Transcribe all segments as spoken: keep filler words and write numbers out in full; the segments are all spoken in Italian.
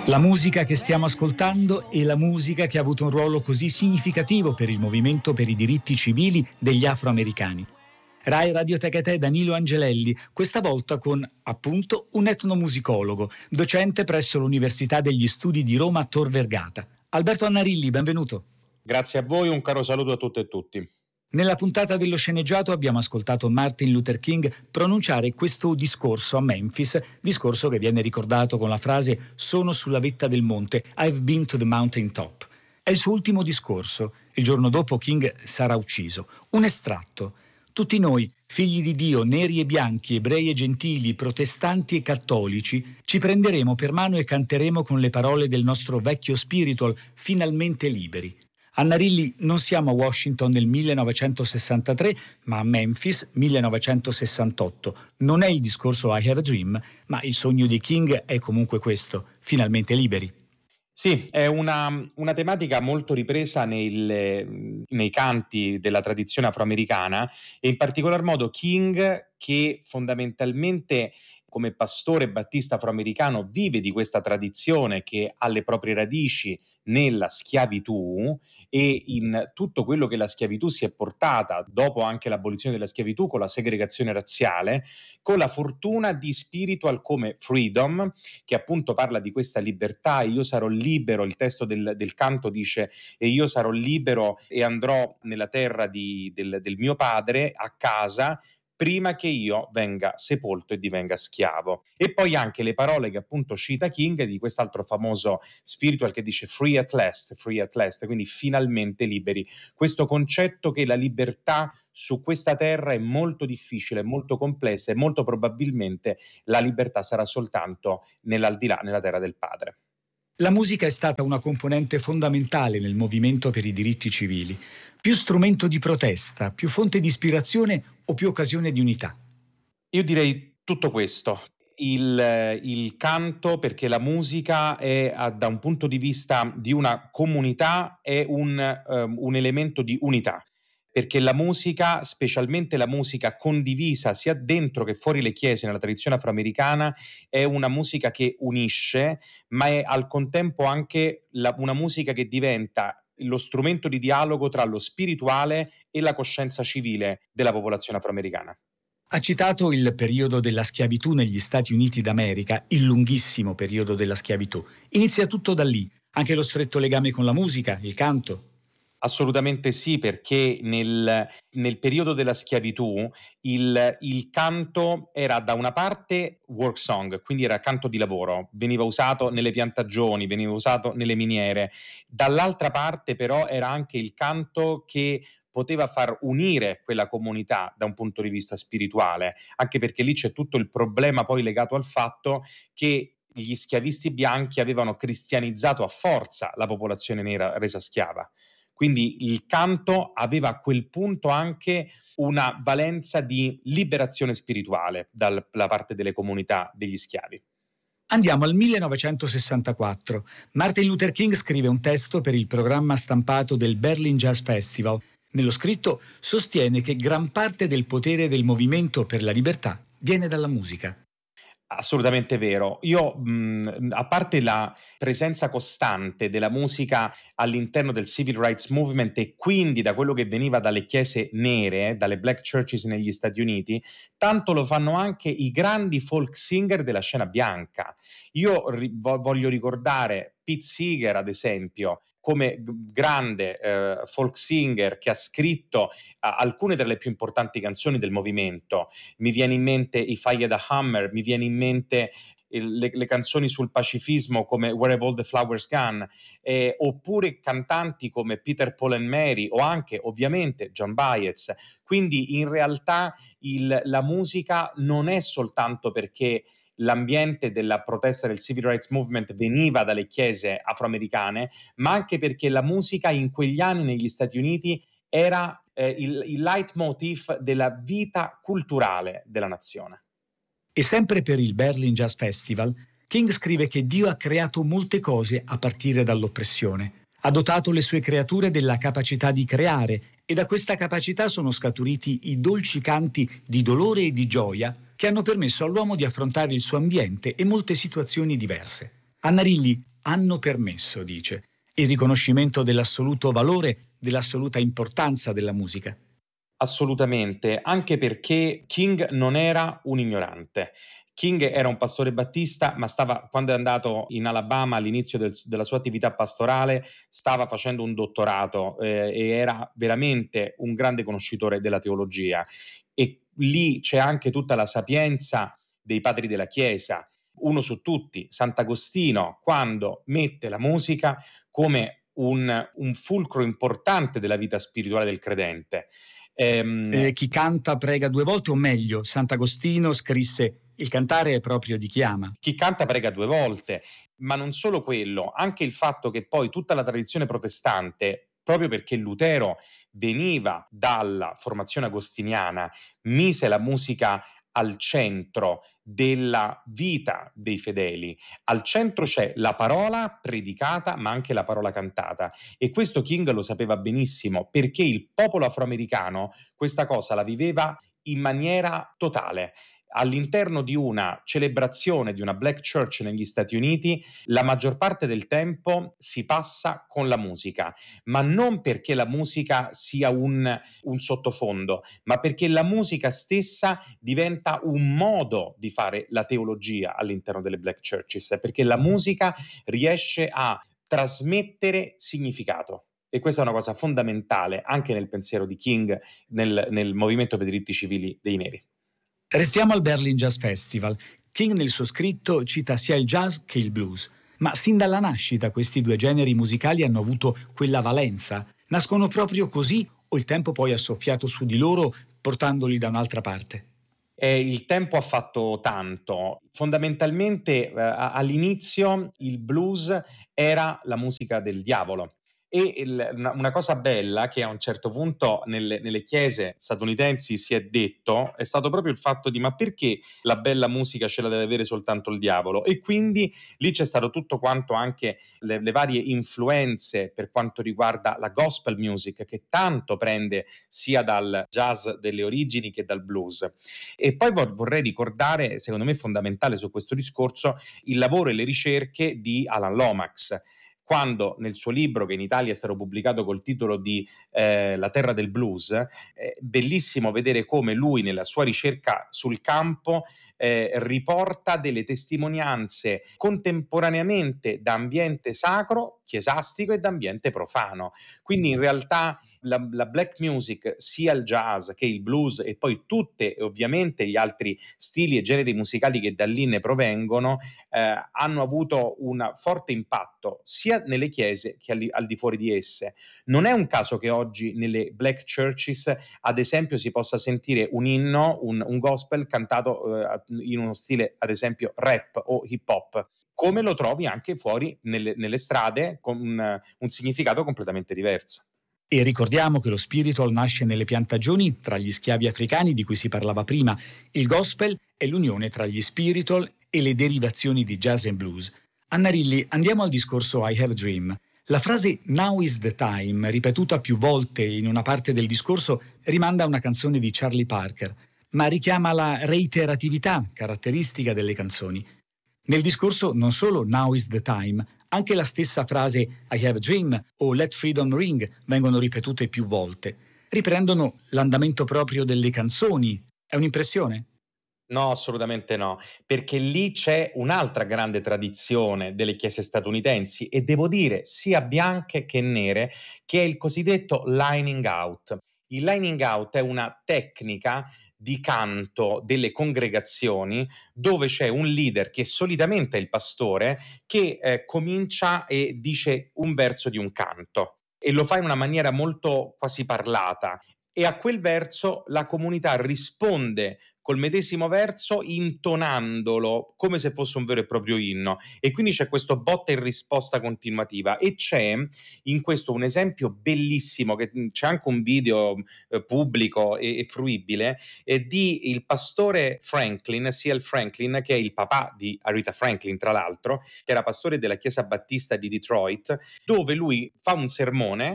La musica che stiamo ascoltando è la musica che ha avuto un ruolo così significativo per il movimento per i diritti civili degli afroamericani. Rai Radioteca Te Danilo Angelelli, questa volta con, appunto, un etnomusicologo, docente presso l'Università degli Studi di Roma Tor Vergata. Alberto Annarilli, benvenuto. Grazie a voi, un caro saluto a tutte e tutti. Nella puntata dello sceneggiato abbiamo ascoltato Martin Luther King pronunciare questo discorso a Memphis, discorso che viene ricordato con la frase «Sono sulla vetta del monte, I've been to the mountain top». È il suo ultimo discorso. Il giorno dopo King sarà ucciso. Un estratto. Tutti noi, figli di Dio, neri e bianchi, ebrei e gentili, protestanti e cattolici, ci prenderemo per mano e canteremo con le parole del nostro vecchio spiritual, finalmente liberi. Annarilli, non siamo a Washington nel millenovecentosessantatré, ma a Memphis millenovecentosessantotto. Non è il discorso I Have a Dream, ma il sogno di King è comunque questo, finalmente liberi. Sì, è una, una tematica molto ripresa nel, nei canti della tradizione afroamericana e in particolar modo King, che fondamentalmente come pastore battista afroamericano vive di questa tradizione che ha le proprie radici nella schiavitù e in tutto quello che la schiavitù si è portata dopo anche l'abolizione della schiavitù con la segregazione razziale, con la fortuna di spiritual come Freedom, che appunto parla di questa libertà. Io sarò libero, il testo del, del canto dice e io sarò libero e andrò nella terra di, del, del mio padre a casa prima che io venga sepolto e divenga schiavo. E poi anche le parole che appunto cita King di quest'altro famoso spiritual che dice free at last, free at last, quindi finalmente liberi. Questo concetto che la libertà su questa terra è molto difficile, molto complessa e molto probabilmente la libertà sarà soltanto nell'aldilà, nella terra del Padre. La musica è stata una componente fondamentale nel movimento per i diritti civili. Più strumento di protesta, più fonte di ispirazione o più occasione di unità? Io direi tutto questo. Il, il canto, perché la musica è, da un punto di vista di una comunità, è un, um, un elemento di unità. Perché la musica, specialmente la musica condivisa sia dentro che fuori le chiese nella tradizione afroamericana, è una musica che unisce, ma è al contempo anche la, una musica che diventa lo strumento di dialogo tra lo spirituale e la coscienza civile della popolazione afroamericana. Ha citato il periodo della schiavitù negli Stati Uniti d'America, il lunghissimo periodo della schiavitù. Inizia tutto da lì, anche lo stretto legame con la musica, il canto. Assolutamente sì, perché nel, nel periodo della schiavitù il, il canto era da una parte work song, quindi era canto di lavoro, veniva usato nelle piantagioni, veniva usato nelle miniere. Dall'altra parte però era anche il canto che poteva far unire quella comunità da un punto di vista spirituale, anche perché lì c'è tutto il problema poi legato al fatto che gli schiavisti bianchi avevano cristianizzato a forza la popolazione nera resa schiava. Quindi il canto aveva a quel punto anche una valenza di liberazione spirituale dalla parte delle comunità degli schiavi. Andiamo al millenovecentosessantaquattro. Martin Luther King scrive un testo per il programma stampato del Berlin Jazz Festival. Nello scritto sostiene che gran parte del potere del movimento per la libertà viene dalla musica. Assolutamente vero. Io, mh, a parte la presenza costante della musica all'interno del Civil Rights Movement e quindi da quello che veniva dalle chiese nere, dalle black churches negli Stati Uniti, tanto lo fanno anche i grandi folk singer della scena bianca. Io ri- voglio ricordare Pete Seeger, ad esempio, come g- grande eh, folk singer che ha scritto eh, alcune delle più importanti canzoni del movimento. Mi viene in mente I Fire the Hammer, mi viene in mente il, le, le canzoni sul pacifismo come Where Have All the Flowers Gone, eh, oppure cantanti come Peter, Paul and Mary o anche ovviamente John Baez. Quindi in realtà il, la musica non è soltanto perché l'ambiente della protesta del Civil Rights Movement veniva dalle chiese afroamericane, ma anche perché la musica in quegli anni negli Stati Uniti era eh, il, il leitmotiv della vita culturale della nazione. E sempre per il Berlin Jazz Festival, King scrive che Dio ha creato molte cose a partire dall'oppressione. Ha dotato le sue creature della capacità di creare e da questa capacità sono scaturiti i dolci canti di dolore e di gioia che hanno permesso all'uomo di affrontare il suo ambiente e molte situazioni diverse. Annarilli, hanno permesso, dice, il riconoscimento dell'assoluto valore, dell'assoluta importanza della musica. Assolutamente, anche perché King non era un ignorante. King era un pastore battista, ma stava, quando è andato in Alabama all'inizio del- della sua attività pastorale, stava facendo un dottorato eh, e era veramente un grande conoscitore della teologia. E lì c'è anche tutta la sapienza dei padri della Chiesa. Uno su tutti, Sant'Agostino, quando mette la musica come un, un fulcro importante della vita spirituale del credente. Ehm, Eh, chi canta prega due volte, o meglio, Sant'Agostino scrisse: il cantare è proprio di chi ama. Chi canta prega due volte, ma non solo quello, anche il fatto che poi tutta la tradizione protestante, proprio perché Lutero veniva dalla formazione agostiniana, mise la musica al centro della vita dei fedeli. Al centro c'è la parola predicata, ma anche la parola cantata. E questo King lo sapeva benissimo, perché il popolo afroamericano questa cosa la viveva in maniera totale. All'interno di una celebrazione di una Black Church negli Stati Uniti, la maggior parte del tempo si passa con la musica, ma non perché la musica sia un, un sottofondo, ma perché la musica stessa diventa un modo di fare la teologia all'interno delle Black Churches, perché la musica riesce a trasmettere significato. E questa è una cosa fondamentale anche nel pensiero di King, nel, nel movimento per i diritti civili dei neri. Restiamo al Berlin Jazz Festival. King nel suo scritto cita sia il jazz che il blues, ma sin dalla nascita questi due generi musicali hanno avuto quella valenza. Nascono proprio così o il tempo poi ha soffiato su di loro portandoli da un'altra parte? Eh, il tempo ha fatto tanto. Fondamentalmente, eh, a- all'inizio il blues era la musica del diavolo. E il- una, una cosa bella che a un certo punto nelle, nelle chiese statunitensi si è detto è stato proprio il fatto di: ma perché la bella musica ce la deve avere soltanto il diavolo? E quindi lì c'è stato tutto quanto, anche le, le varie influenze per quanto riguarda la gospel music, che tanto prende sia dal jazz delle origini che dal blues. E poi vorrei ricordare, secondo me fondamentale su questo discorso, il lavoro e le ricerche di Alan Lomax, quando nel suo libro, che in Italia è stato pubblicato col titolo di eh, La terra del blues, è bellissimo vedere come lui nella sua ricerca sul campo eh, riporta delle testimonianze contemporaneamente da ambiente sacro, chiesastico, e da ambiente profano. Quindi in realtà la, la black music, sia il jazz che il blues, e poi tutte ovviamente gli altri stili e generi musicali che da lì ne provengono, eh, hanno avuto un forte impatto sia nelle chiese che al, al di fuori di esse. Non è un caso che oggi nelle black churches, ad esempio, si possa sentire un inno, un, un gospel cantato eh, in uno stile, ad esempio, rap o hip hop, come lo trovi anche fuori nelle, nelle strade, con un, un significato completamente diverso. E ricordiamo che lo spiritual nasce nelle piantagioni tra gli schiavi africani di cui si parlava prima. Il gospel è l'unione tra gli spiritual e le derivazioni di jazz e blues. Anna Rilli, andiamo al discorso I Have a Dream. La frase Now is the time, ripetuta più volte in una parte del discorso, rimanda a una canzone di Charlie Parker, ma richiama la reiteratività caratteristica delle canzoni. Nel discorso non solo Now is the time, anche la stessa frase I have a dream o Let freedom ring vengono ripetute più volte. Riprendono l'andamento proprio delle canzoni. È un'impressione? No, assolutamente no, perché lì c'è un'altra grande tradizione delle chiese statunitensi, e devo dire sia bianche che nere, che è il cosiddetto lining out. Il lining out è una tecnica di canto delle congregazioni dove c'è un leader, che solitamente è il pastore, che eh, comincia e dice un verso di un canto e lo fa in una maniera molto quasi parlata, e a quel verso la comunità risponde col medesimo verso, intonandolo come se fosse un vero e proprio inno, e quindi c'è questo botta e risposta continuativa. E c'è in questo un esempio bellissimo, che c'è anche un video eh, pubblico e, e fruibile, eh, di il pastore Franklin, C L Franklin, che è il papà di Aretha Franklin, tra l'altro, che era pastore della chiesa battista di Detroit, dove lui fa un sermone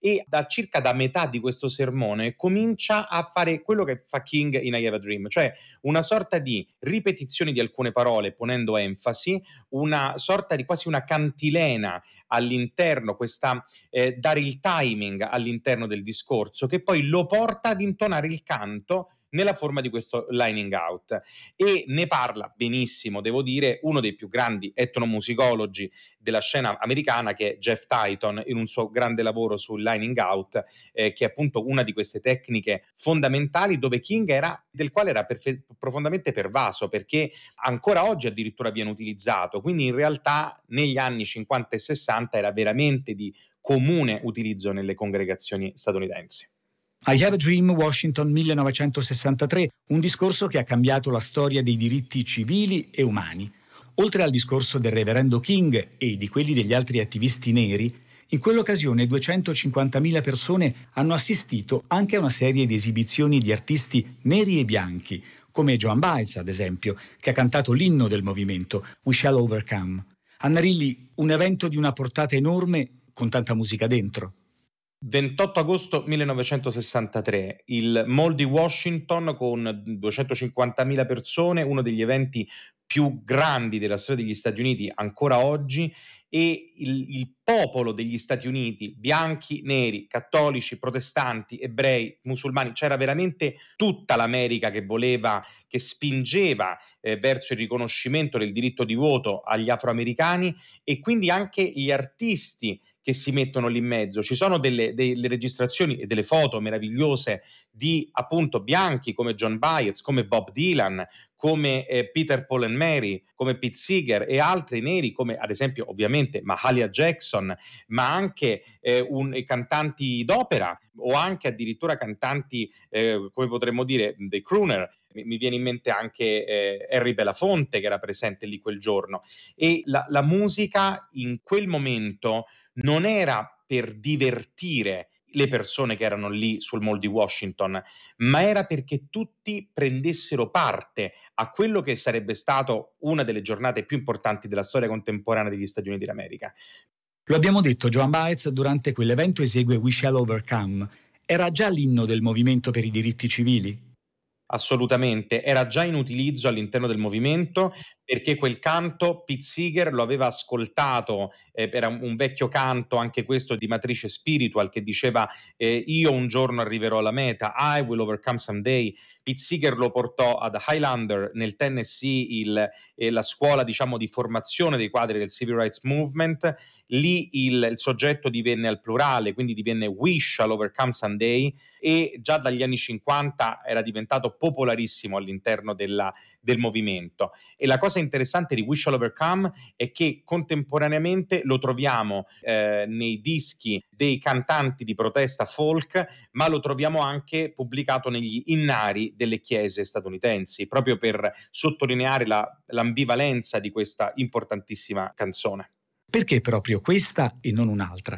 e da circa da metà di questo sermone comincia a fare quello che fa King in I Have a Dream, cioè una sorta di ripetizione di alcune parole ponendo enfasi, una sorta di quasi una cantilena all'interno, questa eh, dare il timing all'interno del discorso che poi lo porta ad intonare il canto nella forma di questo lining out, e ne parla benissimo, devo dire, uno dei più grandi etnomusicologi della scena americana, che è Jeff Titon, in un suo grande lavoro sul lining out, eh, che è appunto una di queste tecniche fondamentali dove King era, del quale era perfe- profondamente pervaso, perché ancora oggi addirittura viene utilizzato, quindi in realtà negli anni cinquanta e sessanta era veramente di comune utilizzo nelle congregazioni statunitensi. I Have a Dream, Washington millenovecentosessantatré, un discorso che ha cambiato la storia dei diritti civili e umani. Oltre al discorso del reverendo King e di quelli degli altri attivisti neri, in quell'occasione duecentocinquantamila persone hanno assistito anche a una serie di esibizioni di artisti neri e bianchi, come Joan Baez, ad esempio, che ha cantato l'inno del movimento, We Shall Overcome. Annarilli, un evento di una portata enorme con tanta musica dentro. ventotto agosto millenovecentosessantatré, il Mall di Washington con duecentocinquantamila persone, uno degli eventi più grandi della storia degli Stati Uniti ancora oggi, e il, il popolo degli Stati Uniti, bianchi, neri, cattolici, protestanti, ebrei, musulmani, c'era veramente tutta l'America che voleva, che spingeva eh, verso il riconoscimento del diritto di voto agli afroamericani, e quindi anche gli artisti che si mettono lì in mezzo. Ci sono delle, delle registrazioni e delle foto meravigliose di appunto bianchi come John Baez, come Bob Dylan, come eh, Peter, Paul and Mary, come Pete Seeger, e altri neri come ad esempio ovviamente Mahalia Jackson, ma anche eh, un, eh, cantanti d'opera o anche addirittura cantanti eh, come potremmo dire dei crooner. Mi, mi viene in mente anche eh, Harry Belafonte, che era presente lì quel giorno, e la, la musica in quel momento non era per divertire le persone che erano lì sul Mall di Washington, ma era perché tutti prendessero parte a quello che sarebbe stato una delle giornate più importanti della storia contemporanea degli Stati Uniti d'America. Lo abbiamo detto, Joan Baez durante quell'evento esegue We Shall Overcome. Era già l'inno del movimento per i diritti civili? Assolutamente, era già in utilizzo all'interno del movimento, perché quel canto Pete Seeger lo aveva ascoltato, eh, era un, un vecchio canto, anche questo di matrice spiritual, che diceva eh, io un giorno arriverò alla meta, I will overcome someday. Pete Seeger lo portò ad Highlander nel Tennessee, il, eh, la scuola diciamo di formazione dei quadri del Civil Rights Movement. Lì il, il soggetto divenne al plurale, quindi divenne We Shall Overcome Someday, e già dagli anni cinquanta era diventato popolarissimo all'interno della, del movimento. E la cosa interessante di We Shall Overcome è che contemporaneamente lo troviamo eh, nei dischi dei cantanti di protesta folk, ma lo troviamo anche pubblicato negli innari delle chiese statunitensi, proprio per sottolineare la, l'ambivalenza di questa importantissima canzone. Perché proprio questa e non un'altra?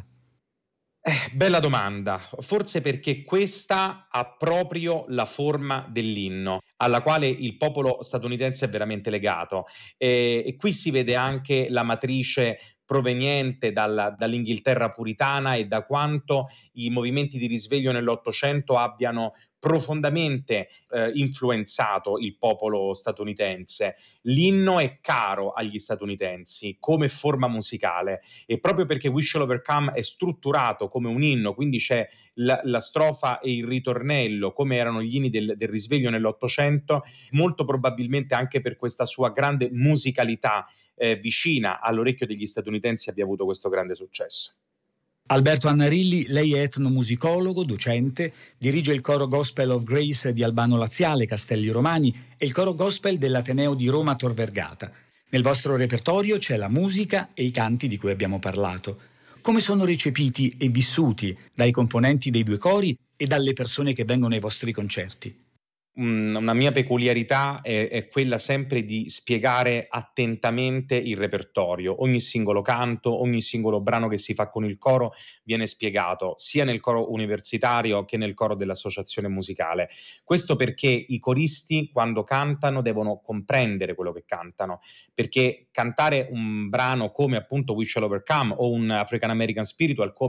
Eh, bella domanda, forse perché questa ha proprio la forma dell'inno, alla quale il popolo statunitense è veramente legato, e, e qui si vede anche la matrice proveniente dalla, dall'Inghilterra puritana e da quanto i movimenti di risveglio nell'Ottocento abbiano profondamente eh, influenzato il popolo statunitense. L'inno è caro agli statunitensi come forma musicale, e proprio perché We Shall Overcome è strutturato come un inno, quindi c'è la, la strofa e il ritornello come erano gli inni del, del risveglio nell'Ottocento, molto probabilmente anche per questa sua grande musicalità eh, vicina all'orecchio degli statunitensi abbia avuto questo grande successo. Alberto Annarilli, lei è etnomusicologo, docente, dirige il coro Gospel of Grace di Albano Laziale, Castelli Romani, e il coro Gospel dell'Ateneo di Roma Tor Vergata. Nel vostro repertorio c'è la musica e i canti di cui abbiamo parlato. Come sono recepiti e vissuti dai componenti dei due cori e dalle persone che vengono ai vostri concerti? Una mia peculiarità è, è quella sempre di spiegare attentamente il repertorio. Ogni singolo canto, ogni singolo brano che si fa con il coro viene spiegato sia nel coro universitario che nel coro dell'associazione musicale. Questo perché i coristi, quando cantano, devono comprendere quello che cantano, perché cantare un brano come appunto We Shall Overcome o un African American Spiritual, come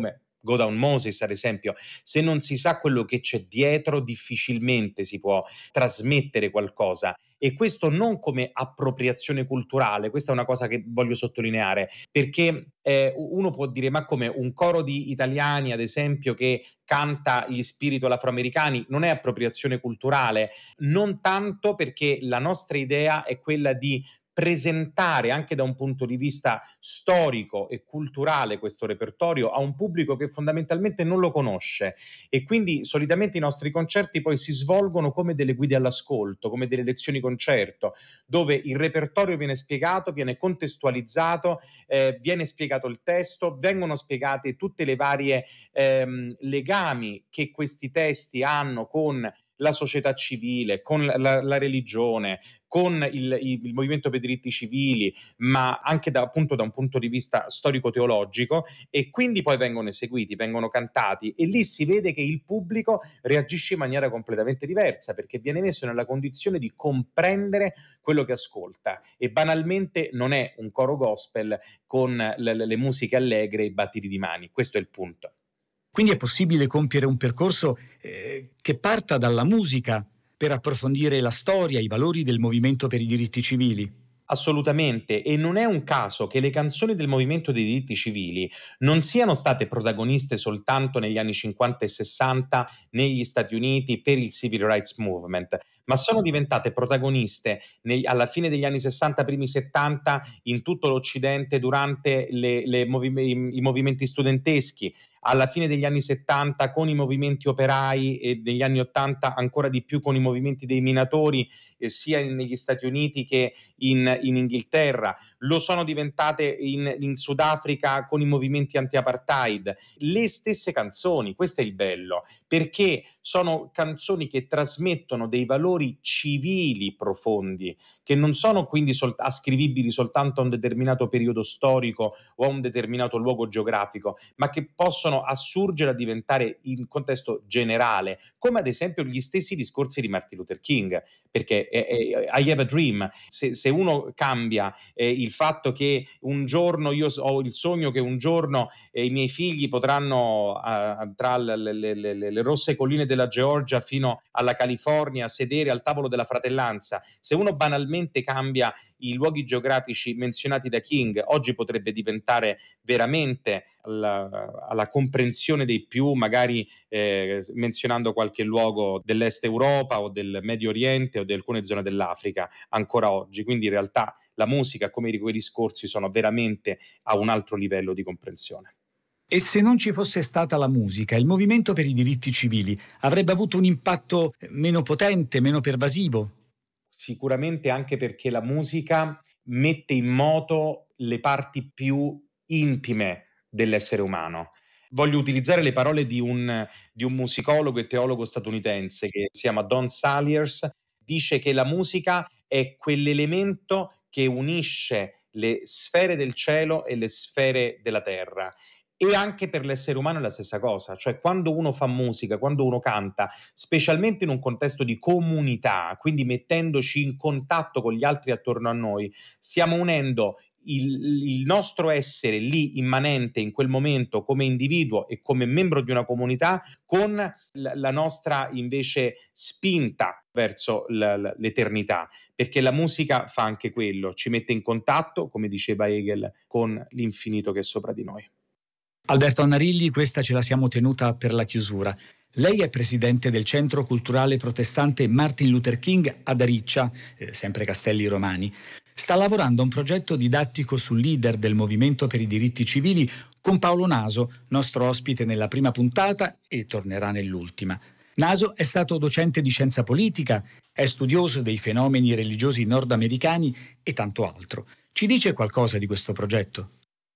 Go Down Moses, ad esempio. Se non si sa quello che c'è dietro, difficilmente si può trasmettere qualcosa. E questo non come appropriazione culturale, questa è una cosa che voglio sottolineare, perché eh, uno può dire: ma come un coro di italiani, ad esempio, che canta gli spiritual afroamericani, non è appropriazione culturale? Non tanto, perché la nostra idea è quella di presentare anche da un punto di vista storico e culturale questo repertorio a un pubblico che fondamentalmente non lo conosce, e quindi solitamente i nostri concerti poi si svolgono come delle guide all'ascolto, come delle lezioni concerto, dove il repertorio viene spiegato, viene contestualizzato, eh, viene spiegato il testo, vengono spiegate tutte le varie ehm, legami che questi testi hanno con la società civile, con la, la religione, con il, il movimento per i diritti civili, ma anche da, appunto da un punto di vista storico-teologico, e quindi poi vengono eseguiti, vengono cantati, e lì si vede che il pubblico reagisce in maniera completamente diversa, perché viene messo nella condizione di comprendere quello che ascolta, e banalmente non è un coro gospel con le, le musiche allegre e i battiti di mani. Questo è il punto. Quindi è possibile compiere un percorso eh, che parta dalla musica per approfondire la storia, i valori del movimento per i diritti civili? Assolutamente, e non è un caso che le canzoni del movimento dei diritti civili non siano state protagoniste soltanto negli anni cinquanta e sessanta negli Stati Uniti per il Civil Rights Movement, ma sono diventate protagoniste negli, alla fine degli anni sessanta, primi settanta, in tutto l'Occidente durante le, le movi- i, i movimenti studenteschi, alla fine degli anni settanta con i movimenti operai, e negli anni ottanta ancora di più con i movimenti dei minatori, eh, sia negli Stati Uniti che in, in Inghilterra, lo sono diventate in, in Sudafrica con i movimenti anti-apartheid. Le stesse canzoni, questo è il bello, perché sono canzoni che trasmettono dei valori civili profondi, che non sono quindi sol- ascrivibili soltanto a un determinato periodo storico o a un determinato luogo geografico, ma che possono assurgere a diventare in contesto generale, come ad esempio gli stessi discorsi di Martin Luther King, perché eh, eh, I have a dream, se, se uno cambia eh, il fatto che un giorno io ho il sogno che un giorno eh, i miei figli potranno a, tra le, le, le, le rosse colline della Georgia fino alla California sedere al tavolo della fratellanza, se uno banalmente cambia i luoghi geografici menzionati da King, oggi potrebbe diventare veramente alla, alla comprensione dei più, magari eh, menzionando qualche luogo dell'Est Europa o del Medio Oriente o di alcune zone dell'Africa ancora oggi. Quindi in realtà la musica, come quei discorsi, sono veramente a un altro livello di comprensione. E se non ci fosse stata la musica, il movimento per i diritti civili avrebbe avuto un impatto meno potente, meno pervasivo? Sicuramente, anche perché la musica mette in moto le parti più intime dell'essere umano. Voglio utilizzare le parole di un, di un musicologo e teologo statunitense che si chiama Don Saliers. Dice che la musica è quell'elemento che unisce le sfere del cielo e le sfere della terra. E anche per l'essere umano è la stessa cosa, cioè quando uno fa musica, quando uno canta, specialmente in un contesto di comunità, quindi mettendoci in contatto con gli altri attorno a noi, stiamo unendo il, il nostro essere lì immanente in quel momento come individuo e come membro di una comunità con la, la nostra invece spinta verso l- l'eternità, perché la musica fa anche quello, ci mette in contatto, come diceva Hegel, con l'infinito che è sopra di noi. Alberto Annarilli, questa ce la siamo tenuta per la chiusura. Lei è presidente del Centro Culturale Protestante Martin Luther King ad Ariccia, eh, sempre Castelli Romani. Sta lavorando a un progetto didattico sul leader del movimento per i diritti civili con Paolo Naso, nostro ospite nella prima puntata e tornerà nell'ultima. Naso è stato docente di scienza politica, è studioso dei fenomeni religiosi nordamericani e tanto altro. Ci dice qualcosa di questo progetto?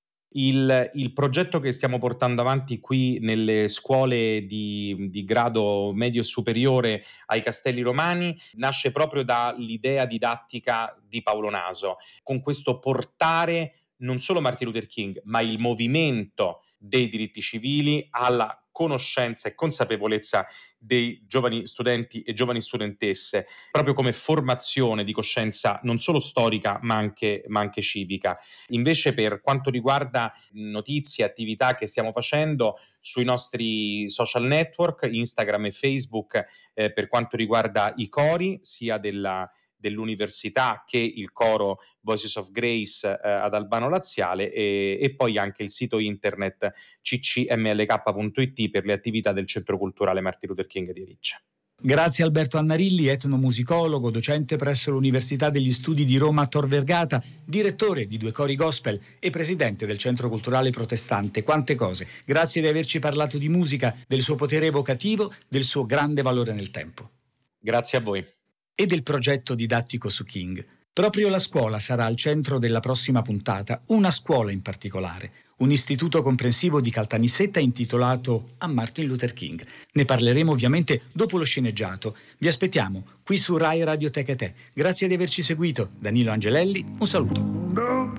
Il, il progetto che stiamo portando avanti qui nelle scuole di, di grado medio e superiore ai Castelli Romani nasce proprio dall'idea didattica di Paolo Naso, con questo portare non solo Martin Luther King, ma il movimento dei diritti civili alla conoscenza e consapevolezza dei giovani studenti e giovani studentesse, proprio come formazione di coscienza non solo storica ma anche, ma anche civica. Invece, per quanto riguarda notizie, attività che stiamo facendo sui nostri social network, Instagram e Facebook, eh, per quanto riguarda i cori, sia della dell'università che il coro Voices of Grace eh, ad Albano Laziale, e, e poi anche il sito internet c c m l k punto i t per le attività del Centro Culturale Martin Luther King di Riccia. Grazie Alberto Annarilli, etnomusicologo, docente presso l'Università degli Studi di Roma Tor Vergata, direttore di due cori gospel e presidente del Centro Culturale Protestante. Quante cose. Grazie di averci parlato di musica, del suo potere evocativo, del suo grande valore nel tempo. Grazie a voi. E del progetto didattico su King. Proprio la scuola sarà al centro della prossima puntata, una scuola in particolare, un istituto comprensivo di Caltanissetta intitolato a Martin Luther King. Ne parleremo ovviamente dopo lo sceneggiato. Vi aspettiamo qui su Rai Radioteca Te. Grazie di averci seguito. Danilo Angelelli, un saluto.